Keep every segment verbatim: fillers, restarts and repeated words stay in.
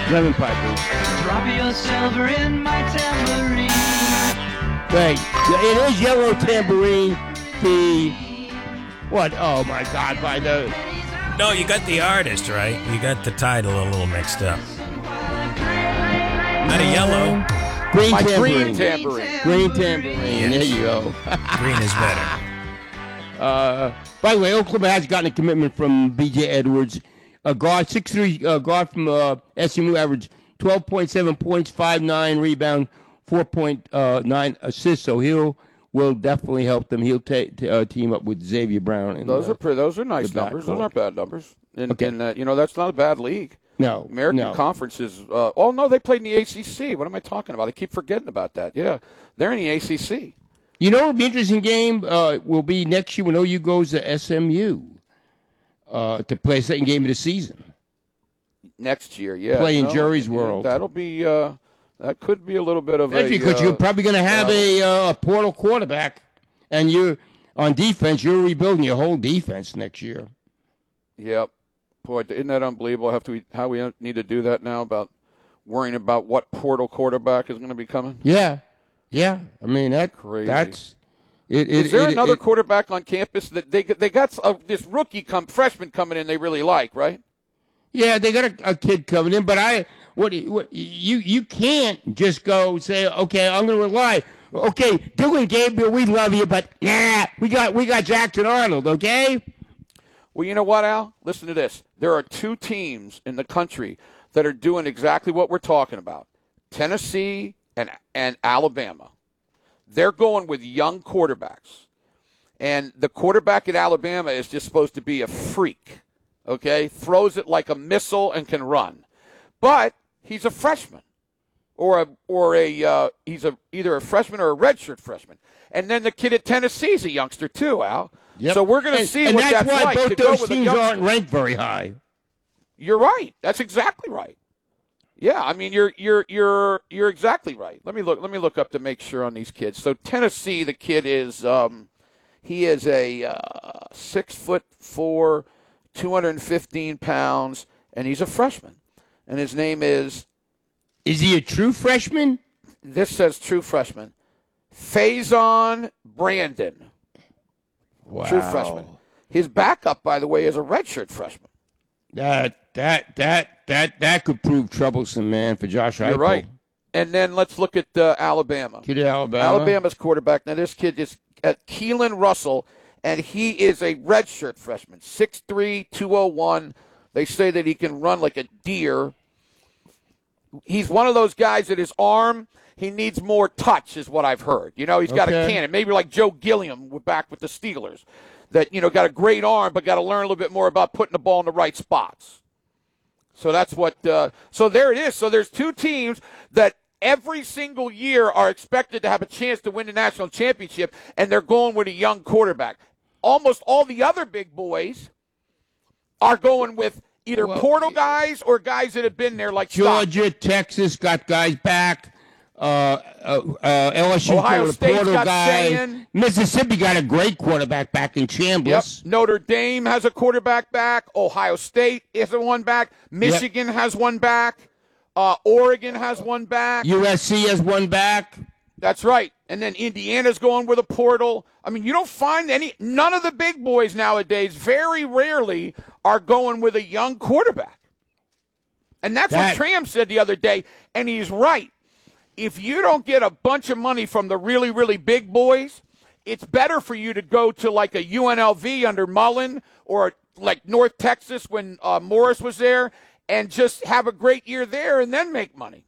Lemon pipers. Drop your silver in my tambourine. Right. It is Yellow Tambourine. The what? Oh my God! By the No, you got the artist right. You got the title a little mixed up. Not a yellow. Green My Tambourine. green tambourine. Green Tambourine. Yes. There you go. Green is better. Uh, by the way, Oklahoma has gotten a commitment from B J Edwards, a guard, six three uh, guard from uh, S M U, average twelve point seven points, five nine rebound, four point nine assists. So he'll will definitely help them. He'll ta- t- uh, team up with Xavier Brown. And, Those uh, are pretty, those are nice the numbers. backcourt. Those aren't bad numbers. And, Okay. and uh, you know, that's not a bad league. no American no. Conference is. Uh, oh no, they played in the A C C. What am I talking about? I keep forgetting about that. Yeah, they're in the A C C. You know, what the interesting game uh, will be next year when O U goes to S M U uh, to play a second game of the season. Next year, yeah. Play in No, Jerry's yeah, world. That'll be. Uh, that could be a little bit of Especially a. because uh, you're probably going to have a, uh, a portal quarterback, and you on defense, you're rebuilding your whole defense next year. Yep. Boy, isn't that unbelievable? Have to how we need to do that now about worrying about what portal quarterback is going to be coming. Yeah, yeah. I mean that Crazy. That's it. it Is there it, another it, quarterback on campus that they they got uh, this rookie come freshman coming in they really like, right? Yeah, they got a, a kid coming in, but I what, what you you can't just go say, okay, I'm going to rely. Okay, Dylan Gabriel, we love you, but nah, we got we got Jackson Arnold. Okay. Well, you know what, Al? Listen to this. There are two teams in the country that are doing exactly what we're talking about: Tennessee and and Alabama. They're going with young quarterbacks, and the quarterback at Alabama is just supposed to be a freak. Okay, throws it like a missile and can run, but he's a freshman, or a or a uh, he's a either a freshman or a redshirt freshman. And then the kid at Tennessee is a youngster too, Al. Yep. So we're going to and, see and what that's, that's why like both to go those with a teams youngster. aren't ranked very high. You're right. That's exactly right. Yeah, I mean you're you're you're you're exactly right. Let me look let me look up to make sure on these kids. So Tennessee, the kid is um, he is a uh, six foot four, two hundred fifteen pounds, and he's a freshman. And his name is Is he a true freshman? this says true freshman, Faison Brandon. Wow. True freshman. His backup, by the way, is a redshirt freshman. That that that that that could prove troublesome, man, for Josh Heupel. You're right. And then let's look at uh, Alabama. Kid at Alabama. Alabama's quarterback. Now, this kid is at Keelan Russell, and he is a redshirt freshman, six three, two oh one. They say that he can run like a deer. He's one of those guys that his arm, he needs more touch, is what I've heard. You know, he's got Okay. a cannon. Maybe like Joe Gilliam back with the Steelers, that, you know, got a great arm, but got to learn a little bit more about putting the ball in the right spots. So that's what uh, – so there it is. So there's two teams that every single year are expected to have a chance to win the national championship, and they're going with a young quarterback. Almost all the other big boys are going with either Well, portal guys or guys that have been there like Stockton. Georgia, Texas got guys back. Uh, uh, uh, L S U Ohio got a State's portal got guy. Sayin. Mississippi got a great quarterback back in Yep. Chambliss. Notre Dame has a quarterback back. Ohio State has a one back. Michigan has one back. Uh, Oregon has one back. U S C has one back. That's right. And then Indiana's going with a portal. I mean, you don't find any, none of the big boys nowadays, very rarely, are going with a young quarterback. And that's That- what Tram said the other day, and he's right. If you don't get a bunch of money from the really, really big boys, it's better for you to go to like a U N L V under Mullen or like North Texas when uh, Morris was there and just have a great year there and then make money.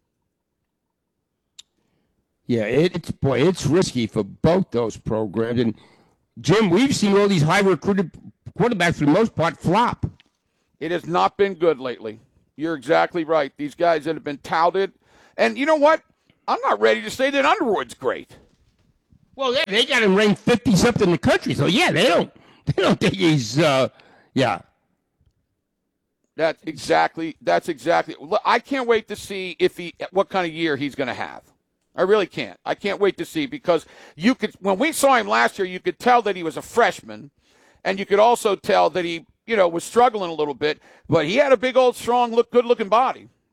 Yeah, it, it's boy, it's risky for both those programs. And Jim, we've seen all these high recruited quarterbacks for the most part flop. It has not been good lately. You're exactly right. These guys that have been touted. And you know what? I'm not ready to say that Underwood's great. Well, they, they got him ranked fifty something in the country. So yeah, they don't they don't think he's uh, yeah. That's exactly. That's exactly. Look, I can't wait to see if he, what kind of year he's going to have. I really can't. I can't wait to see because you could. When we saw him last year, you could tell that he was a freshman, and you could also tell that he, you know, was struggling a little bit. But he had a big old, strong, look, good-looking body.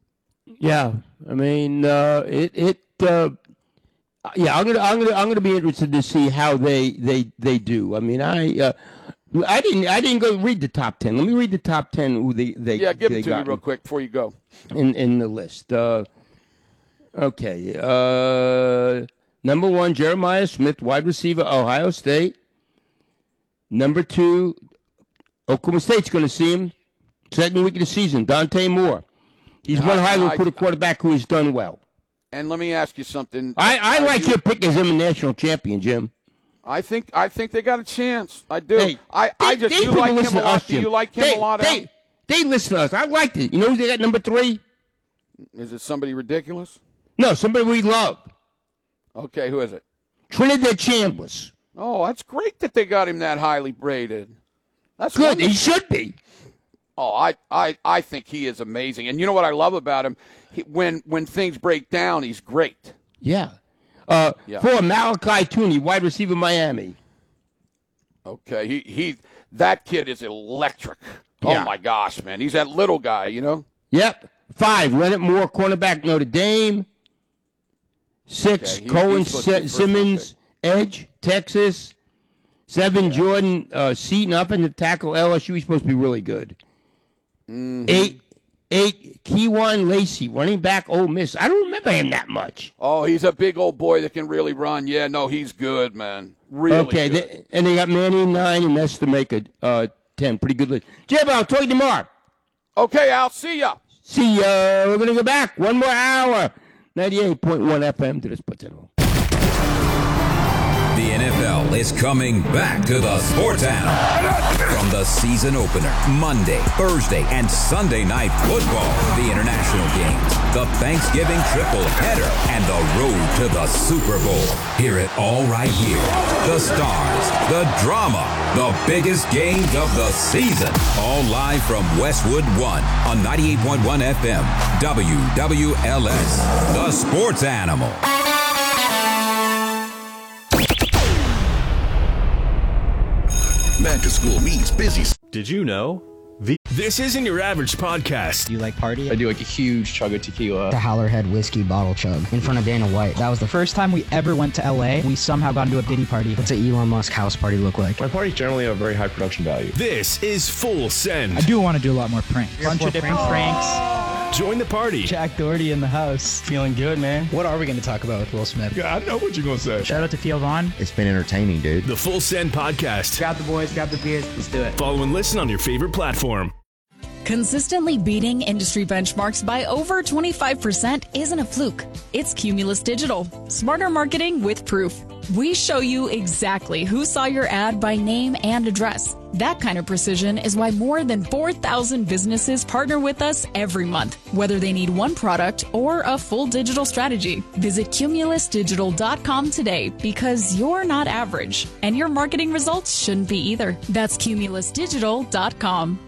Yeah, I mean, uh, it it. Uh, yeah, I'm gonna I'm gonna I'm gonna be interested to see how they they, they do. I mean, I uh, I didn't I didn't go read the top ten. Let me read the top ten. Who they they Yeah, give they it to me real quick before you go. In in the list. Uh, okay. Uh, number one, Jeremiah Smith, wide receiver, Ohio State. Number two, Oklahoma State's going to see him. Second week of the season, Dante Moore. He's one highly recruited quarterback who has done well. And let me ask you something. I, I like you, your pick as him a national champion, Jim. I think I think they got a chance. I do. Hey, I, they, I just they you like him a lot. Us, Do you like him they, a lot? They, they listen to us. I liked it. You know who they got number three? Is it somebody ridiculous? No, somebody we love. Okay, who is it? Trinidad Chambliss. Oh, that's great that they got him that highly rated. That's good. wonderful. He should be. Oh, I, I, I think he is amazing. And you know what I love about him? He, when when things break down, he's great. Yeah. Uh, yeah. For Malachi Tooney, wide receiver, Miami. Okay, he he that kid is electric. Yeah. Oh my gosh, man, he's that little guy, you know. Yep. Five, Leonard Moore, cornerback, Notre Dame. Six, okay, he, Cohen S- Simmons, edge, Texas. Seven, yeah. Jordan uh, Seaton, offensive tackle, L S U. He's supposed to be really good. Mm-hmm. Eight, eight, Keywan Lacey, running back, Ole Miss. I don't remember him that much. Oh, he's a big old boy that can really run. Yeah, no, he's good, man. Really okay, good. They, and they got Manny nine and Esther Maker uh, ten. Pretty good list. Jim, I'll talk to you tomorrow. Okay, I'll see ya. See ya. We're going to go back one more hour. ninety-eight point one F M to the Sports Animal. The N F L is coming back to the Sports Animal. From the season opener, Monday, Thursday, and Sunday night football, the international games, the Thanksgiving triple header, and the road to the Super Bowl. Hear it all right here. The stars, the drama, the biggest games of the season. All live from Westwood One on ninety-eight point one F M, W W L S, the Sports Animal. Back to school means busy. Did you know? The- this isn't your average podcast. Do you like party? I do like a huge chug of tequila. The Howlerhead whiskey bottle chug in front of Dana White. That was the first time we ever went to L A. We somehow got into a Diddy party. What's an Elon Musk house party look like? My parties generally have very high production value. This is Full Send. I do want to do a lot more pranks. A bunch of different pranks. Join the party. Jack Doherty in the house. Feeling good, man. What are we going to talk about with Will Smith? Yeah, I know what you're going to say. Shout out to Theo Vaughn. It's been entertaining, dude. The Full Send podcast. Grab the boys, grab the beers. Let's do it. Follow and listen on your favorite platform. Consistently beating industry benchmarks by over twenty-five percent isn't a fluke. It's Cumulus Digital. Smarter marketing with proof. We show you exactly who saw your ad by name and address. That kind of precision is why more than four thousand businesses partner with us every month, whether they need one product or a full digital strategy. Visit cumulus digital dot com today because you're not average, and your marketing results shouldn't be either. That's cumulus digital dot com.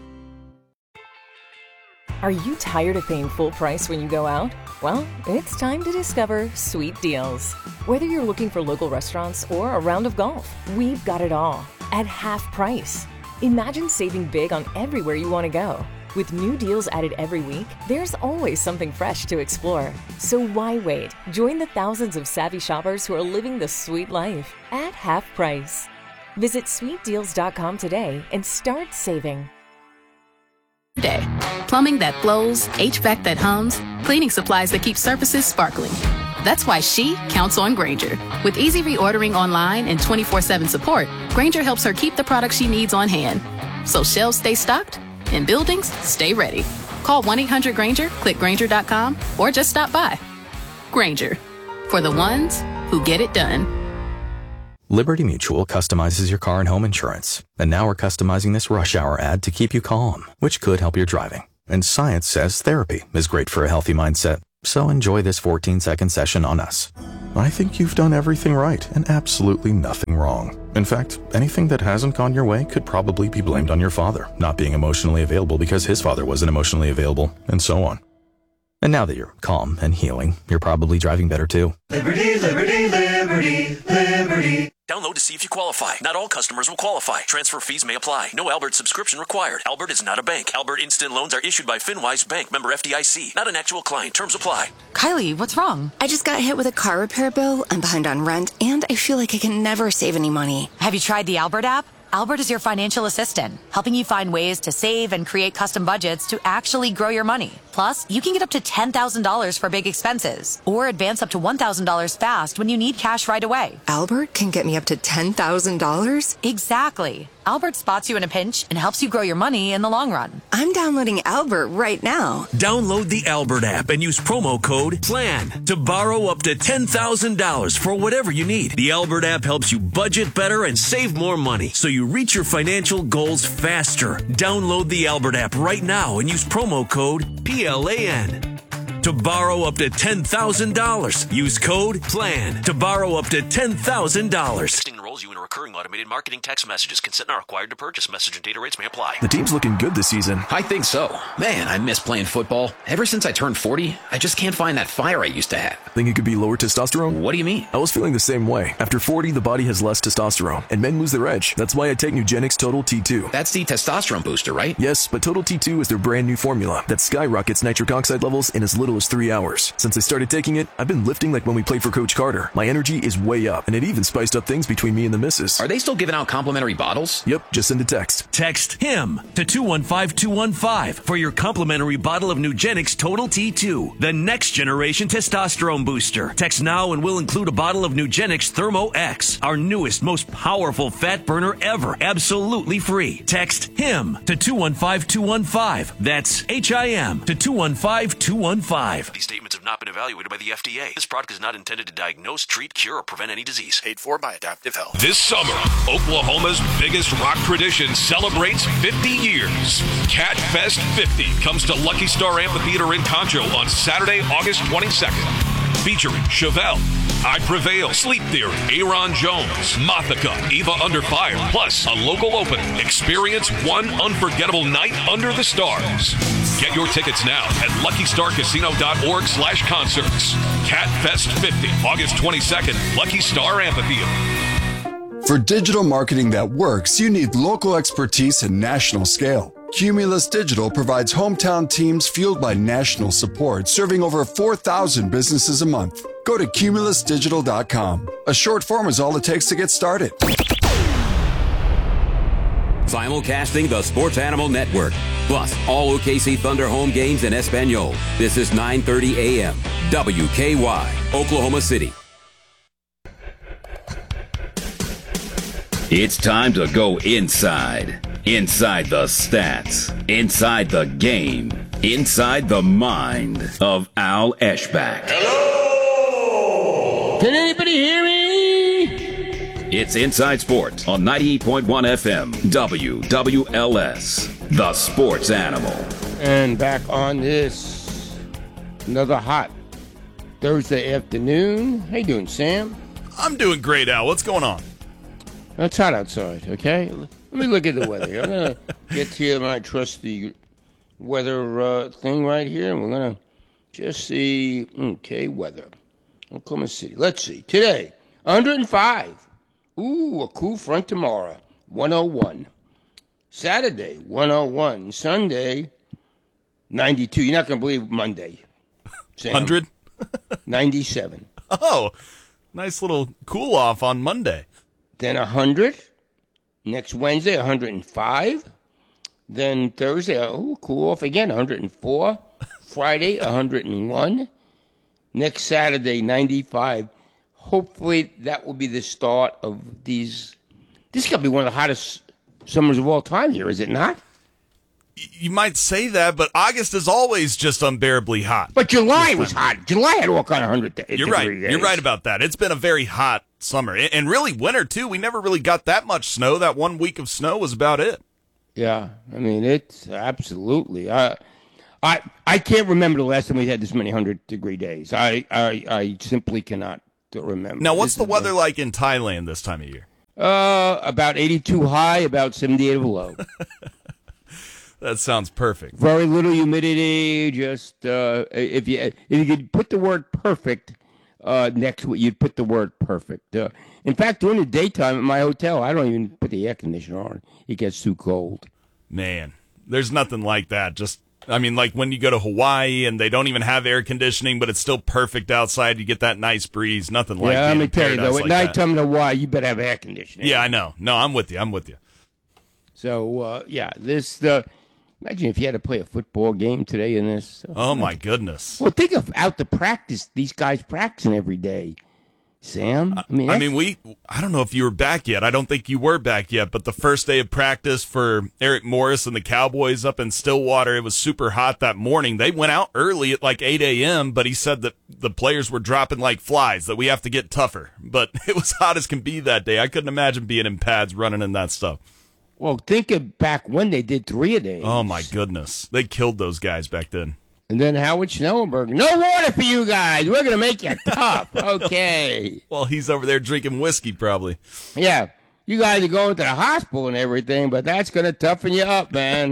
Are you tired of paying full price when you go out? Well, it's time to discover Sweet Deals. Whether you're looking for local restaurants or a round of golf, we've got it all at half price. Imagine saving big on everywhere you want to go. With new deals added every week, there's always something fresh to explore. So why wait? Join the thousands of savvy shoppers who are living the sweet life at half price. Visit sweet deals dot com today and start saving. Day. Plumbing that flows, H V A C that hums, cleaning supplies that keep surfaces sparkling. That's why she counts on Grainger. With easy reordering online and twenty-four seven support, Grainger helps her keep the products she needs on hand. So shelves stay stocked and buildings stay ready. Call one eight hundred Grainger, click Grainger dot com, or just stop by. Grainger, for the ones who get it done. Liberty Mutual customizes your car and home insurance. And now we're customizing this rush hour ad to keep you calm, which could help your driving. And science says therapy is great for a healthy mindset. So enjoy this fourteen second session on us. I think you've done everything right and absolutely nothing wrong. In fact, anything that hasn't gone your way could probably be blamed on your father, not being emotionally available because his father wasn't emotionally available, and so on. And now that you're calm and healing, you're probably driving better too. Liberty, liberty, liberty, liberty. Download to see if you qualify. Not all customers will qualify. Transfer fees may apply. No Albert subscription required. Albert is not a bank. Albert Instant Loans are issued by FinWise Bank, member F D I C. Not an actual client. Terms apply. Kylie, what's wrong? I just got hit with a car repair bill. I'm behind on rent, and I feel like I can never save any money. Have you tried the Albert app? Albert is your financial assistant, helping you find ways to save and create custom budgets to actually grow your money. Plus, you can get up to ten thousand dollars for big expenses or advance up to one thousand dollars fast when you need cash right away. Albert can get me up to ten thousand dollars? Exactly. Albert spots you in a pinch and helps you grow your money in the long run. I'm downloading Albert right now. Download the Albert app and use promo code PLAN to borrow up to ten thousand dollars for whatever you need. The Albert app helps you budget better and save more money so you reach your financial goals faster. Download the Albert app right now and use promo code P L A N to borrow up to ten thousand dollars. Use code PLAN to borrow up to ten thousand dollars. Texting enrolls you in a recurring automated marketing text messages. Consent not required to purchase. Message and data rates may apply. The team's looking good this season. I think so. Man, I miss playing football. Ever since I turned forty, I just can't find that fire I used to have. Think it could be lower testosterone? What do you mean? I was feeling the same way. After forty, the body has less testosterone, and men lose their edge. That's why I take Nugenix Total T two. That's the testosterone booster, right? Yes, but Total T two is their brand new formula that skyrockets nitric oxide levels in as little as three hours. Since I started taking it, I've been lifting like when we played for Coach Carter. My energy is way up, and it even spiced up things between me and the missus. Are they still giving out complimentary bottles? Yep, just send a text. Text HIM to two one five two one five for your complimentary bottle of Nugenix Total T two, the next generation testosterone booster. Text now and we'll include a bottle of Nugenix Thermo X, our newest, most powerful fat burner ever, absolutely free. Text HIM to two one five two one five. That's H I M to two one five two one five. These statements have not been evaluated by the F D A. This product is not intended to diagnose, treat, cure, or prevent any disease. Paid for by Adaptive Health. This summer, Oklahoma's biggest rock tradition celebrates fifty years. Cat Fest fifty comes to Lucky Star Amphitheater in Concho on Saturday, August twenty-second. Featuring Chevelle, I Prevail, Sleep Theory, Aaron Jones, Mothica, Eva Under Fire, plus a local opening. Experience one unforgettable night under the stars. Get your tickets now at luckystarcasino.org slash concerts. Cat Fest fifty, August twenty-second, Lucky Star Amphitheater. For digital marketing that works, you need local expertise and national scale. Cumulus Digital provides hometown teams fueled by national support, serving over four thousand businesses a month. Go to cumulus digital dot com. A short form is all it takes to get started. Simulcasting the Sports Animal Network, plus all O K C Thunder home games in Espanol. This is nine thirty a.m. W K Y, Oklahoma City. It's time to go inside. Inside the stats. Inside the game. Inside the mind of Al Eschbach. Hello! Can anybody hear me? It's Inside Sports on ninety-eight point one F M, W W L S, the Sports Animal. And back on this, another hot Thursday afternoon. How you doing, Sam? I'm doing great, Al. What's going on? It's hot outside, okay? Let me look at the weather. I'm going to get to my trusty weather uh, thing right here, and we're going to just see, okay, weather. Oklahoma City. Let's see. Today, one hundred five. Ooh, a cool front tomorrow, one oh one. Saturday, one oh one. Sunday, ninety-two. You're not going to believe Monday. Sam. one hundred? ninety-seven. Oh, nice little cool off on Monday. Then one hundred. Next Wednesday, one hundred five. Then Thursday, oh, cool off again, one hundred four. Friday, one hundred one. Next Saturday, ninety-five. Hopefully that will be the start of these. This is going to be one of the hottest summers of all time here, is it not? You might say that, but August is always just unbearably hot. But July was hot. July had all kind of one hundred You're degree right. days. You're right about that. It's been a very hot summer. And really winter, too. We never really got that much snow. That one week of snow was about it. Yeah. I mean, it's absolutely. I, I, I can't remember the last time we had this many one hundred degree days. I, I, I simply cannot remember. Now, what's This the weather like in Thailand this time of year? Uh, about eighty-two high, about seventy-eight low. That sounds perfect. Very little humidity. Just uh, if you if you could put the word perfect uh, uh, next week, you'd put the word perfect. Uh, in fact, during the daytime at my hotel, I don't even put the air conditioner on. It gets too cold. Man, there's nothing like that. Just, I mean, like when you go to Hawaii and they don't even have air conditioning, but it's still perfect outside. You get that nice breeze. Nothing like that. Yeah, let me tell you, though, at like nighttime in Hawaii, you better have air conditioning. Yeah, I know. No, I'm with you. I'm with you. So, uh, yeah, this, uh, imagine if you had to play a football game today in this. Uh, oh, my goodness. Well, think of out the practice. These guys practicing every day. Sam? I mean, I mean, we, I don't know if you were back yet. I don't think you were back yet, but the first day of practice for Eric Morris and the Cowboys up in Stillwater, it was super hot that morning. They went out early at like eight a.m., but he said that the players were dropping like flies, that we have to get tougher. But it was hot as can be that day. I couldn't imagine being in pads running in that stuff. Well, think of back when they did three a day. Oh, my goodness. They killed those guys back then. And then Howard Schnellenberger. No water for you guys. We're going to make you tough. Okay. Well, he's over there drinking whiskey probably. Yeah. You guys are going to the hospital and everything, but that's going to toughen you up, man.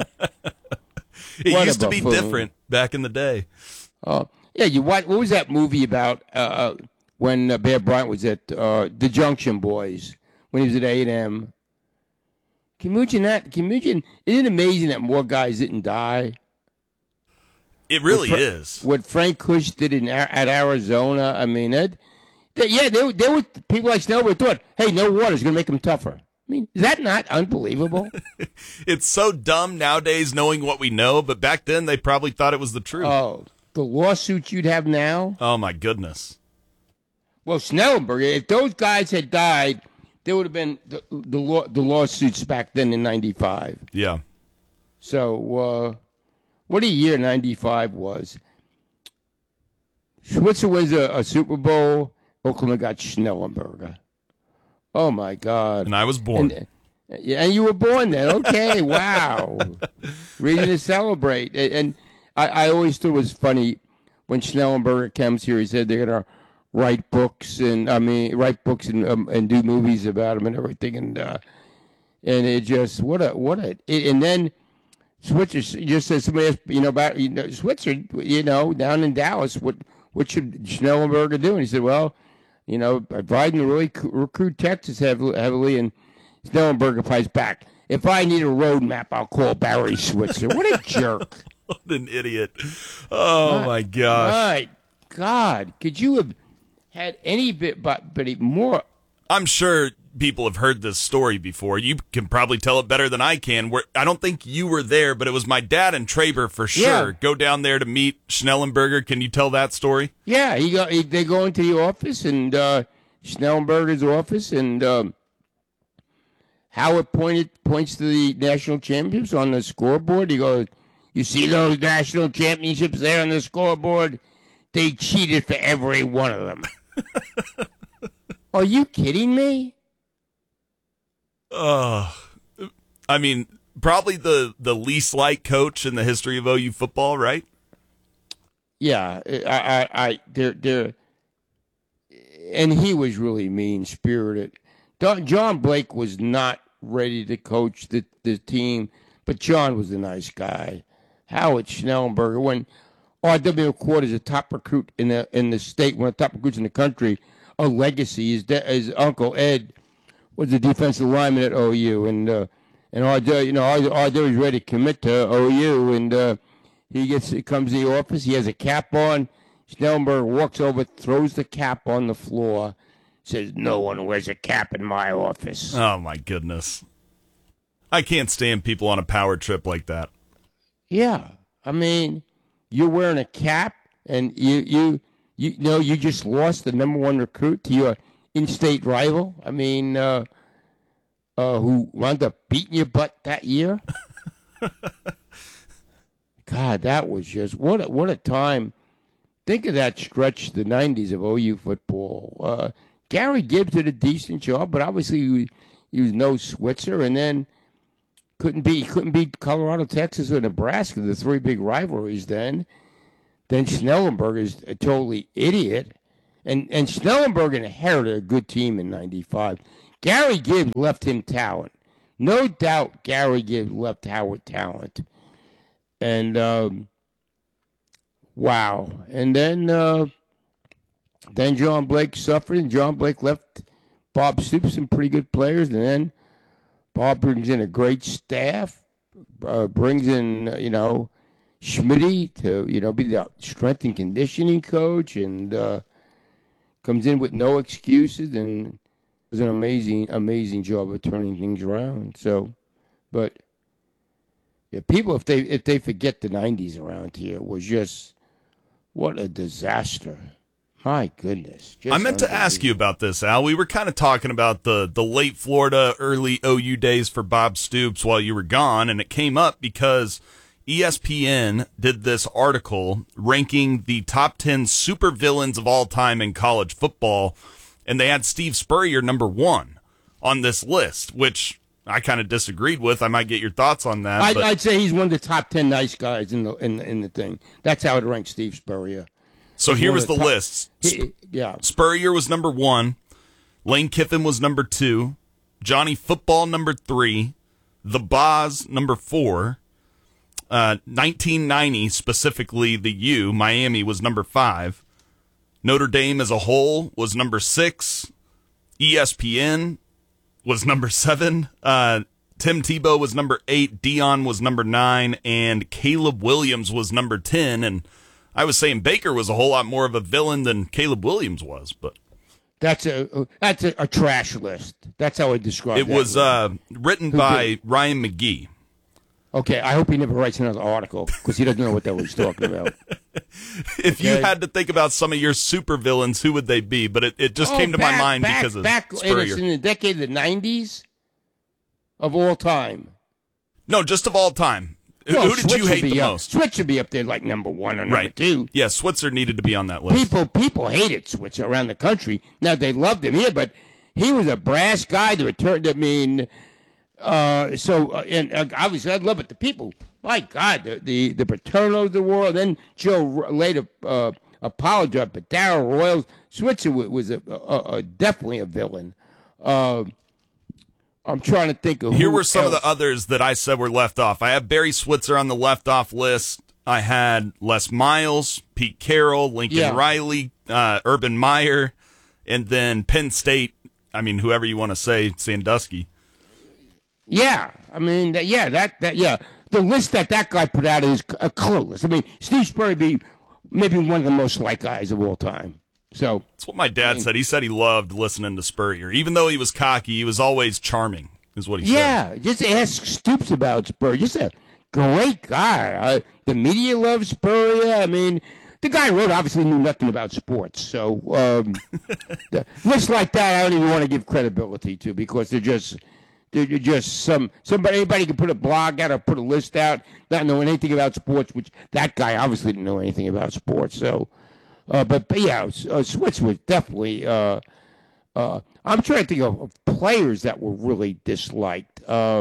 It what used to be different back in the day. Oh, yeah. You what? What was that movie about uh, when uh, Bear Bryant was at uh, the Junction Boys, when he was at A and M? Can you imagine that? Can you imagine? Isn't it amazing that more guys didn't die? It really what Fra- is. What Frank Kush did in at Arizona, I mean, it, they, yeah, they, they were, people like Snellberg thought, hey, no water's going to make them tougher. I mean, is that not unbelievable? It's so dumb nowadays knowing what we know, but back then they probably thought it was the truth. Oh, the lawsuits you'd have now? Oh, my goodness. Well, Snellenberg, if those guys had died, there would have been the, the, law, the lawsuits back then in ninety-five. Yeah. So, uh... what a year ninety-five was. Switzer was a, a Super Bowl. Oklahoma got Schnellenberger. Oh, my God. And I was born. And, yeah, and you were born then. Okay, wow. Reason to celebrate. And, and I, I always thought it was funny when Schnellenberger comes here. He said they're going to write books and, I mean, write books and um, and do movies about him and everything. And uh, and it just, what a, what a, it, and then Switzer just said somebody else, you know, about, you know, Switzer, you know, down in Dallas, what what should Schnellenberger do? And he said, well, you know, Biden really recruit Texas heavily, heavily and Schnellenberger fights back. If I need a roadmap, I'll call Barry Switzer. What a jerk. What an idiot. Oh, my, my gosh. My God. Could you have had any bit, but, but more? I'm sure people have heard this story before. You can probably tell it better than I can. Where I don't think you were there, but it was my dad and Traber for sure. Yeah. Go down there to meet Schnellenberger. Can you tell that story? Yeah, he go, he, they go into the office, and uh, Schnellenberger's office, and um, Howard pointed points to the national championships on the scoreboard. He goes, you see those national championships there on the scoreboard? They cheated for every one of them. Are you kidding me? Uh, I mean, probably the, the least liked coach in the history of O U football, right? Yeah, I, I, I they're, they're, and he was really mean spirited. John Blake was not ready to coach the, the team, but John was a nice guy. Howard Schnellenberger, when R W McCord is a top recruit in the in the state, one of the top recruits in the country, a legacy. His, de- his uncle Ed was a defensive lineman at O U, and uh, and R W, you know, R W is ready to commit to O U, and uh, he gets he comes to the office. He has a cap on. Schnellenberger walks over, throws the cap on the floor, says, "No one wears a cap in my office." Oh my goodness! I can't stand people on a power trip like that. Yeah, I mean, you're wearing a cap, and you you you know you just lost the number one recruit to your in-state rival. I mean, uh, uh, who wound up beating your butt that year. God, that was just what a, what a time. Think of that stretch, the nineties of O U football. Uh, Gary Gibbs did a decent job, but obviously he, he was no Switzer, and then couldn't beat couldn't beat Colorado, Texas, or Nebraska, the three big rivalries. Then, then Schnellenberger is a totally idiot. And and Schnellenberger inherited a good team in ninety-five. Gary Gibbs left him talent. No doubt Gary Gibbs left Howard talent. And, um, wow. And then, uh, then John Blake suffered, and John Blake left Bob Stoops some pretty good players, and then Bob brings in a great staff, uh, brings in, uh, you know, Schmitty to, you know, be the strength and conditioning coach, and uh, comes in with no excuses, and does an amazing, amazing job of turning things around. So, but yeah, people, if they if they forget the nineties around here, it was just what a disaster. My goodness. Just I meant to ask you about this, Al. We were kind of talking about the, the late Florida, early O U days for Bob Stoops while you were gone, and it came up because E S P N did this article ranking the top ten supervillains of all time in college football, and they had Steve Spurrier number one on this list, which I kind of disagreed with. I might get your thoughts on that. I'd, but I'd say he's one of the top ten nice guys in the in the, in the thing. That's how it ranks Steve Spurrier. So He's here one was of the top- list. He- yeah. Spurrier was number one. Lane Kiffin was number two. Johnny Football number three. The Boz number four. Uh, nineteen ninety, specifically the U, Miami was number five. Notre Dame as a whole was number six. E S P N was number seven. Uh, Tim Tebow was number eight. Dion was number nine. And Caleb Williams was number ten. And I was saying Baker was a whole lot more of a villain than Caleb Williams was, but That's a that's a, a trash list. That's how I describe it that was list. uh, written Who by did? Ryan McGee. Okay, I hope he never writes another article because he doesn't know what that was talking about. If you Okay. had to think about some of your supervillains, who would they be? But it, it just Oh, came to back- my mind back- because of back in, Spurrier. in the decade of the nineties of all time. No, just of all time. Who- Well, who did Switch you would hate be the up- most? Switch would be up there like number one or number Right. two. Yeah, Switzer needed to be on that list. People people hated Switch around the country. Now they loved him here, but he was a brash guy to return. I mean, uh, so uh, and uh, obviously I love it. The people, my God, the the, the Paternos of the world. Then Joe R- later uh, apologized, but Darryl Royals, Switzer wa- was a, a, a definitely a villain. Uh, I'm trying to think of Here who were some of else. the others that I said were left off. I have Barry Switzer on the left off list. I had Les Miles, Pete Carroll, Lincoln Yeah. Riley, uh, Urban Meyer, and then Penn State. I mean, whoever you want to say, Sandusky. Yeah, I mean, that, yeah, that that yeah, the list that that guy put out is uh, clueless. I mean, Steve Spurrier be maybe one of the most liked guys of all time. So That's what my dad said. He said he loved listening to Spurrier. Even though he was cocky, he was always charming, is what he said. yeah, just ask Stoops about Spurrier. Just a great guy. Uh, the media loves Spurrier. I mean, the guy who wrote obviously knew nothing about sports. So um, the, lists like that, I don't even want to give credibility to because they're just. They're just some somebody. Anybody can put a blog out or put a list out, not knowing anything about sports. Which that guy obviously didn't know anything about sports. So, uh, but, but yeah, uh, Switz was definitely. Uh, uh, I'm trying to think of, of players that were really disliked. Uh,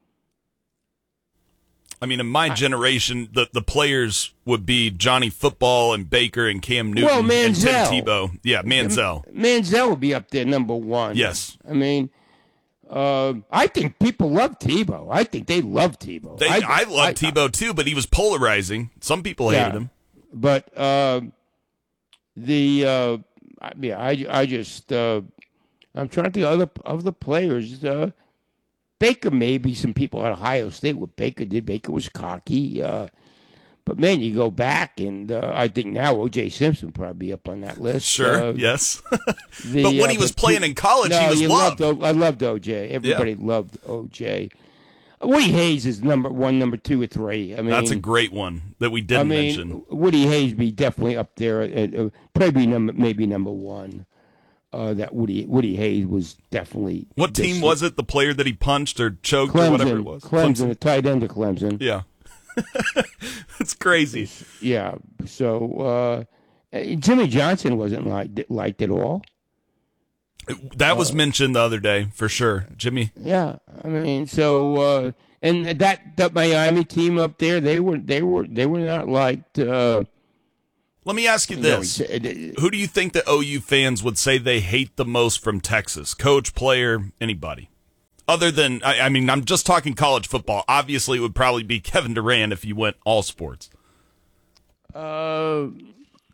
I mean, in my generation, the, the players would be Johnny Football and Baker and Cam Newton Well, and Tim Manziel. Tebow. Yeah, Manziel. Manziel would be up there, number one. Yes. I mean, uh, I think people love Tebow. I think they love Tebow. They, I, love Tebow too, but he was polarizing. Some people hated Yeah. him. But uh, the uh, I, yeah, I, I just uh, I'm trying to think of other of the players. Uh, Baker, maybe some people at Ohio State. What Baker did, Baker was cocky. Uh, but man, you go back, and uh, I think now O J Simpson would probably be up on that list. Sure, Uh, yes. the, but when uh, he was the playing two- in college, no, he was you loved. loved. O- I loved O J. Everybody loved O J. Woody Hayes is number one, number two, or three. I mean, That's a great one that we didn't I mean, mention. Woody Hayes be definitely up there. At, uh, probably number maybe number one. Uh, that Woody Woody Hayes was definitely. What team dis- was it? The player that he punched or choked Clemson, or whatever it was? Clemson, the tight end of Clemson. Yeah. It's crazy. Yeah. So uh, Jimmy Johnson wasn't liked liked at all. That was mentioned the other day for sure. Jimmy. Yeah, I mean, so uh, and that that Miami team up there, they were they were they were not liked. Uh, Let me ask you You know, this. it's- Who do you think the O U fans would say they hate the most from Texas? Coach, player, anybody? Other than, I, I mean, I'm just talking college football. Obviously, it would probably be Kevin Durant if you went all sports. uh,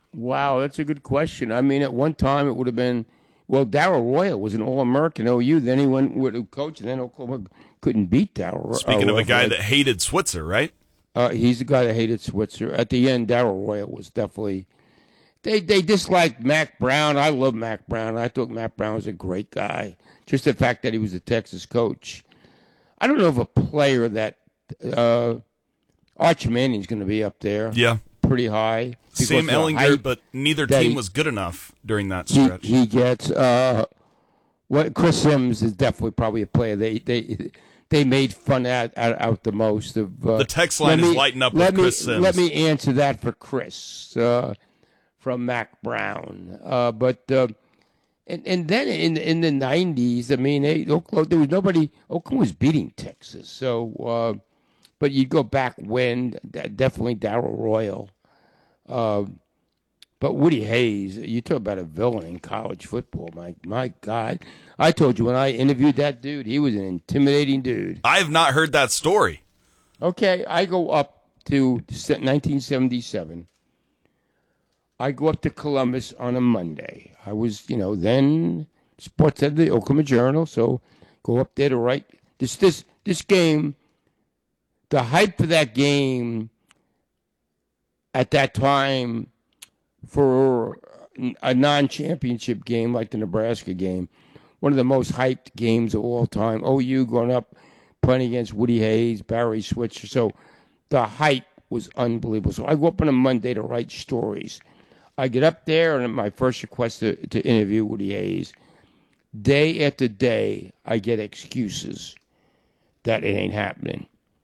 Wow, that's a good question. I mean, at one time it would have been, well, Darrell Royal was an All-American O U. Then he went with a coach, and then Oklahoma couldn't beat Darrell. Speaking uh, of a guy like, that hated Switzer, right? Uh, he's the guy that hated Switzer. At the end, Darrell Royal was definitely. They they disliked Mac Brown. I love Mac Brown. I thought Mac Brown was a great guy. Just the fact that he was a Texas coach. I don't know if a player that uh, Arch Manning's going to be up there. Yeah. Pretty high. Sam Ehlinger, but neither team he, was good enough during that he, stretch. He gets uh, what Chris Sims is definitely probably a player they they they made fun at, at out the most of. Uh, the text line me, is lighting up let with me, Chris Sims. Let me answer that for Chris uh, from Mac Brown. Uh, but uh, and and then in in the nineties, I mean, they, Oklahoma, there was nobody. Oklahoma was beating Texas, so. Uh, but you go back when definitely Darrell Royal. Uh, but Woody Hayes, you talk about a villain in college football. My my God. I told you when I interviewed that dude, he was an intimidating dude. I have not heard that story. Okay, I go up to nineteen seventy-seven. I go up to Columbus on a Monday. I was, you know, then sports editor of the Oklahoma Journal, so go up there to write. This, this, this game, the hype for that game at that time for a non-championship game like the Nebraska game, one of the most hyped games of all time. O U going up, playing against Woody Hayes, Barry Switzer. So the hype was unbelievable. So I go up on a Monday to write stories. I get up there, and my first request to, to interview Woody Hayes. Day after day, I get excuses that it ain't happening.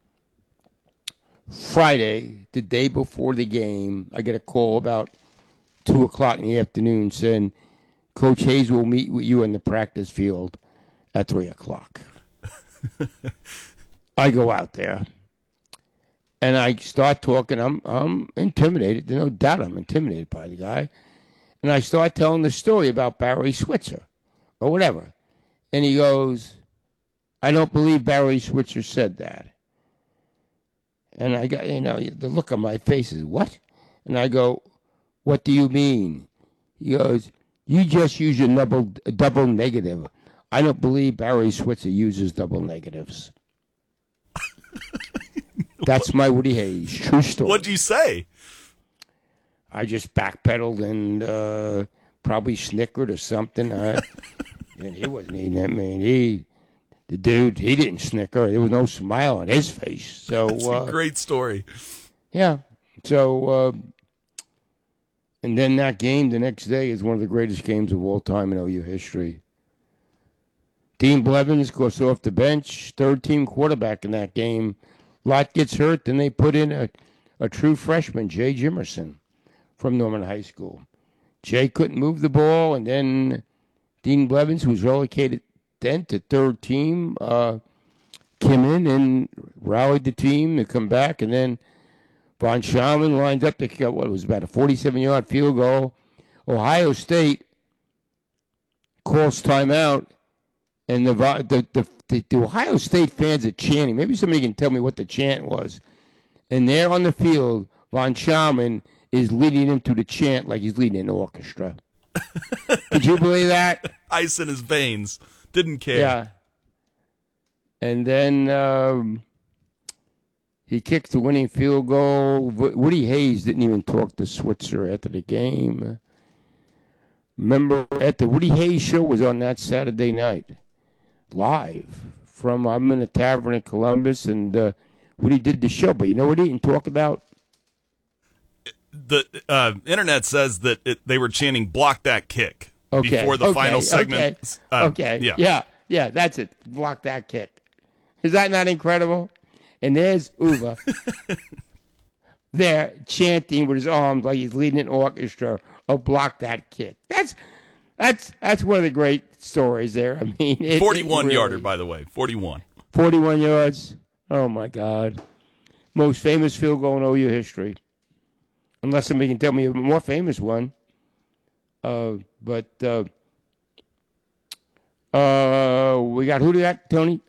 Friday, the day before the game, I get a call about two o'clock in the afternoon saying, Coach Hayes will meet with you in the practice field at three o'clock. I go out there, and I start talking. I'm I'm intimidated. There's no doubt I'm intimidated by the guy. And I start telling the story about Barry Switzer or whatever. And he goes, I don't believe Barry Switzer said that. And I got, you know, the look on my face is, what? And I go, what do you mean? He goes, you just use your double, double negative. I don't believe Barry Switzer uses double negatives. That's my Woody Hayes. True story. What'd you say? I just backpedaled and uh, probably snickered or something. I, and he wasn't eating that, man. He... The dude, he didn't snicker. There was no smile on his face. So That's uh, a great story. Yeah. So, uh, and then that game the next day is one of the greatest games of all time in O U history. Dean Blevins goes off the bench, third-team quarterback in that game. Lott gets hurt. Then they put in a, a true freshman, Jay Jimerson, from Norman High School. Jay couldn't move the ball, and then Dean Blevins, who was relegated then to third team, uh, came in and rallied the team to come back, and then Von Schaumann lined up to kick, what was about a forty-seven-yard field goal. Ohio State calls timeout, and the the, the the the Ohio State fans are chanting. Maybe somebody can tell me what the chant was. And there on the field, Von Schaumann is leading him to the chant like he's leading an orchestra. Could you believe that? Ice in his veins. Didn't care. Yeah. And then um, he kicked the winning field goal. Woody Hayes didn't even talk to Switzer after the game. Remember, at the Woody Hayes show was on that Saturday night, live from, I'm in a tavern in Columbus, and uh, Woody did the show. But you know what he didn't talk about? The uh, internet says that it, they were chanting "block that kick" okay. before the okay. final segment. Okay. Uh, okay. Yeah. yeah, yeah, that's it. Block that kick. Is that not incredible? And there's Uva there chanting with his arms like he's leading an orchestra. Oh, block that kick. That's that's that's one of the great stories there. I mean, it, forty-one it really, yarder, by the way, forty-one. forty-one yards. Oh my God, most famous field goal in O U history. Unless somebody can tell me a more famous one. Uh, but uh, uh, we got who do that, Tony?